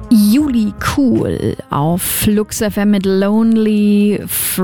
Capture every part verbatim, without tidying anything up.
Juli Cool auf Flux F M mit Lonely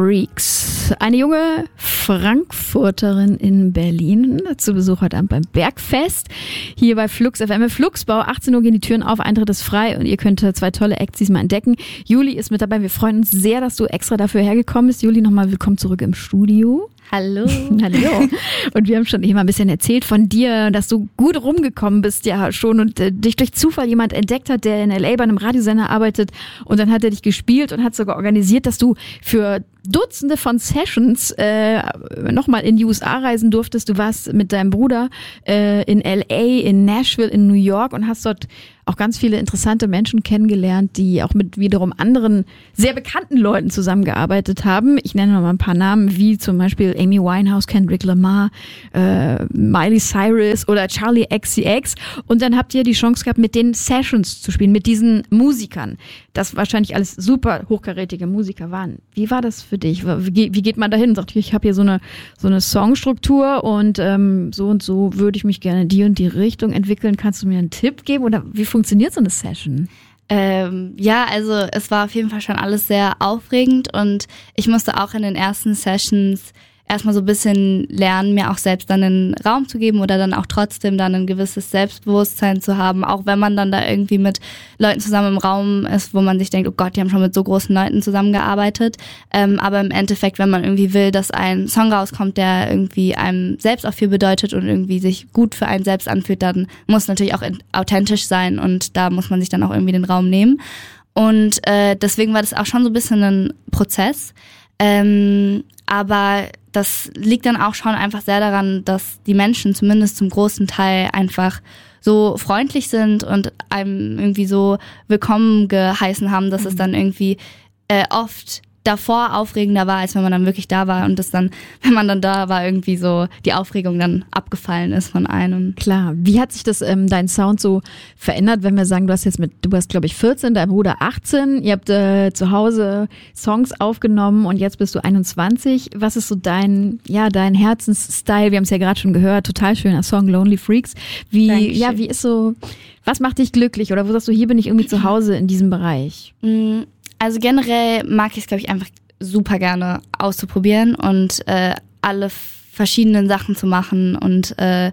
Freaks. Eine junge Frankfurterin in Berlin zu Besuch heute Abend beim Bergfest. Hier bei Flux F M. Fluxbau, achtzehn Uhr gehen die Türen auf, Eintritt ist frei und ihr könnt zwei tolle Acts diesmal entdecken. Juli ist mit dabei. Wir freuen uns sehr, dass du extra dafür hergekommen bist. Juli, nochmal willkommen zurück im Studio. Hallo. Hallo. Und wir haben schon eben ein bisschen erzählt von dir, dass du gut rumgekommen bist ja schon und äh, dich durch Zufall jemand entdeckt hat, der in L A bei einem Radiosender arbeitet und dann hat er dich gespielt und hat sogar organisiert, dass du für Dutzende von Sessions äh, nochmal in die U S A reisen durftest. Du warst mit deinem Bruder äh, in L A, in Nashville, in New York und hast dort auch ganz viele interessante Menschen kennengelernt, die auch mit wiederum anderen sehr bekannten Leuten zusammengearbeitet haben. Ich nenne noch mal ein paar Namen, wie zum Beispiel Amy Winehouse, Kendrick Lamar, äh, Miley Cyrus oder Charlie X C X. Und dann habt ihr die Chance gehabt, mit den Sessions zu spielen, mit diesen Musikern, das wahrscheinlich alles super hochkarätige Musiker waren. Wie war das für dich? Wie, wie geht man dahin? Sagt, ich habe hier so eine so eine Songstruktur und ähm, so und so würde ich mich gerne in die und die Richtung entwickeln. Kannst du mir einen Tipp geben? Oder wie funktioniert so eine Session? Ähm, ja, also es war auf jeden Fall schon alles sehr aufregend und ich musste auch in den ersten Sessions erstmal so ein bisschen lernen, mir auch selbst dann einen Raum zu geben oder dann auch trotzdem dann ein gewisses Selbstbewusstsein zu haben, auch wenn man dann da irgendwie mit Leuten zusammen im Raum ist, wo man sich denkt, oh Gott, die haben schon mit so großen Leuten zusammengearbeitet. Ähm, aber im Endeffekt, wenn man irgendwie will, dass ein Song rauskommt, der irgendwie einem selbst auch viel bedeutet und irgendwie sich gut für einen selbst anfühlt, dann muss natürlich auch authentisch sein und da muss man sich dann auch irgendwie den Raum nehmen. Und äh, deswegen war das auch schon so ein bisschen ein Prozess. Ähm, aber das liegt dann auch schon einfach sehr daran, dass die Menschen zumindest zum großen Teil einfach so freundlich sind und einem irgendwie so willkommen geheißen haben, dass mhm. es dann irgendwie äh, oft davor aufregender war, als wenn man dann wirklich da war und das dann, wenn man dann da war, irgendwie so die Aufregung dann abgefallen ist von einem. Klar. Wie hat sich das ähm, dein Sound so verändert, wenn wir sagen, du hast jetzt mit, du warst glaube ich vierzehn, dein Bruder achtzehn, ihr habt äh, zu Hause Songs aufgenommen und jetzt bist du einundzwanzig. Was ist so dein, ja, dein Herzensstyle? Wir haben es ja gerade schon gehört, total schöner Song, Lonely Freaks. Wie, Dankeschön. ja, wie ist so, was macht dich glücklich oder wo sagst du, hier bin ich irgendwie zu Hause in diesem Bereich? Mhm. Also generell mag ich es, glaube ich, einfach super gerne auszuprobieren und äh, alle verschiedenen Sachen zu machen und äh,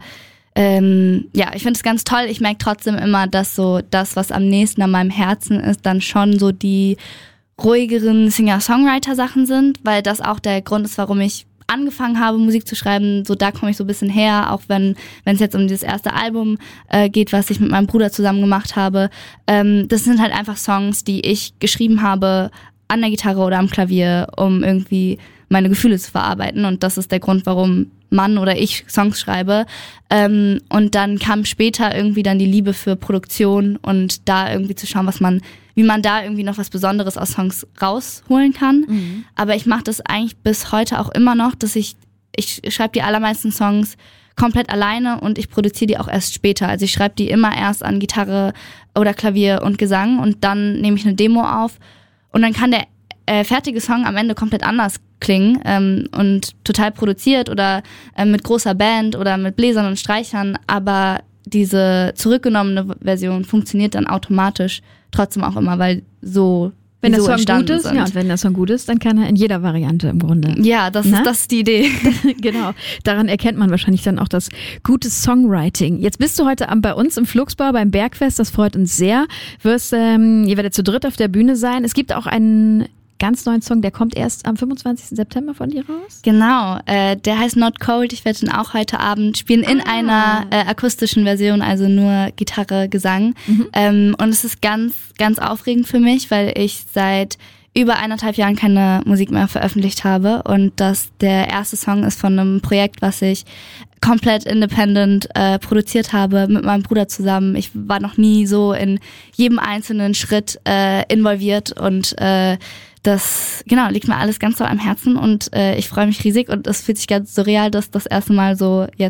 ähm, ja, ich finde es ganz toll. Ich merke trotzdem immer, dass so das, was am nächsten an meinem Herzen ist, dann schon so die ruhigeren Singer-Songwriter-Sachen sind, weil das auch der Grund ist, warum ich angefangen habe, Musik zu schreiben. So da komme ich so ein bisschen her, auch wenn wenn es jetzt um dieses erste Album äh, geht, was ich mit meinem Bruder zusammen gemacht habe. Ähm, das sind halt einfach Songs, die ich geschrieben habe an der Gitarre oder am Klavier, um irgendwie meine Gefühle zu verarbeiten. Und das ist der Grund, warum Mann oder ich Songs schreibe. Ähm, und dann kam später irgendwie dann die Liebe für Produktion und da irgendwie zu schauen, was man wie man da irgendwie noch was Besonderes aus Songs rausholen kann. Mhm. Aber ich mache das eigentlich bis heute auch immer noch, dass ich, ich schreibe die allermeisten Songs komplett alleine und ich produziere die auch erst später. Also ich schreibe die immer erst an Gitarre oder Klavier und Gesang und dann nehme ich eine Demo auf und dann kann der äh, fertige Song am Ende komplett anders klingen ähm, und total produziert oder äh, mit großer Band oder mit Bläsern und Streichern, aber diese zurückgenommene Version funktioniert dann automatisch trotzdem auch immer, weil so wenn der so Song gut ist, sind. ja, und wenn der Song gut ist, dann kann er in jeder Variante im Grunde. Ja, das, ist, das ist die Idee. Genau. Daran erkennt man wahrscheinlich dann auch das gute Songwriting. Jetzt bist du heute Abend bei uns im Fluxbau beim Bergfest. Das freut uns sehr. Wirst, ähm, ihr werdet zu dritt auf der Bühne sein. Es gibt auch einen ganz neuen Song, der kommt erst am fünfundzwanzigsten September von dir raus? Genau, äh, der heißt Not Cold. Ich werde ihn auch heute Abend spielen in ah. einer äh, akustischen Version, also nur Gitarre, Gesang. Mhm. Ähm, und es ist ganz, ganz aufregend für mich, weil ich seit über eineinhalb Jahren keine Musik mehr veröffentlicht habe und das der erste Song ist von einem Projekt, was ich komplett independent äh, produziert habe mit meinem Bruder zusammen. Ich war noch nie so in jedem einzelnen Schritt äh, involviert und äh, das, genau, liegt mir alles ganz so am Herzen und äh, ich freue mich riesig und es fühlt sich ganz surreal, das das erste Mal so jetzt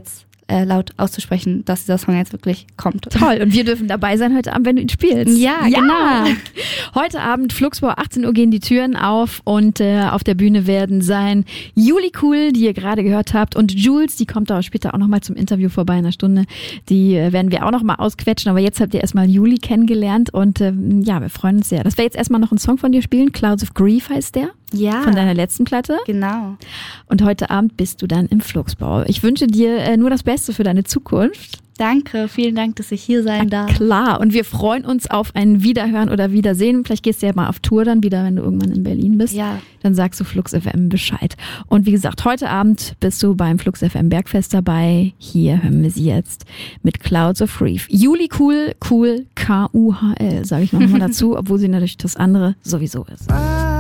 äh, laut auszusprechen, dass dieser Song jetzt wirklich kommt. Toll. Und wir dürfen dabei sein heute Abend, wenn du ihn spielst. Ja, ja. genau. Heute Abend Flugsbau, achtzehn Uhr gehen die Türen auf und äh, auf der Bühne werden sein Juli Cool, die ihr gerade gehört habt, und Jules, die kommt aber später auch nochmal zum Interview vorbei in einer Stunde. Die äh, werden wir auch nochmal ausquetschen, aber jetzt habt ihr erstmal Juli kennengelernt und äh, ja, wir freuen uns sehr. Dass wir jetzt erstmal noch einen Song von dir spielen. Clouds of Grief heißt der. Ja. Von deiner letzten Platte. Genau. Und heute Abend bist du dann im Flugsbau. Ich wünsche dir äh, nur das Beste für deine Zukunft. Danke, vielen Dank, dass ich hier sein darf. Klar, und wir freuen uns auf ein Wiederhören oder Wiedersehen. Vielleicht gehst du ja mal auf Tour dann wieder, wenn du irgendwann in Berlin bist. Ja. Dann sagst du Flux F M Bescheid. Und wie gesagt, heute Abend bist du beim Flux F M Bergfest dabei. Hier hören wir sie jetzt mit Clouds of Grief. Juli Cool, cool, K U H L, sage ich noch mal dazu, obwohl sie natürlich das andere sowieso ist.